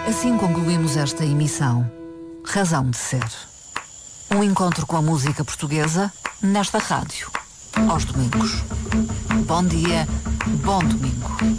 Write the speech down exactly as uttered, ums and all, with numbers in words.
Assim concluímos esta emissão. Razão de ser. Um encontro com a música portuguesa nesta rádio, aos domingos. Bom dia, bom domingo.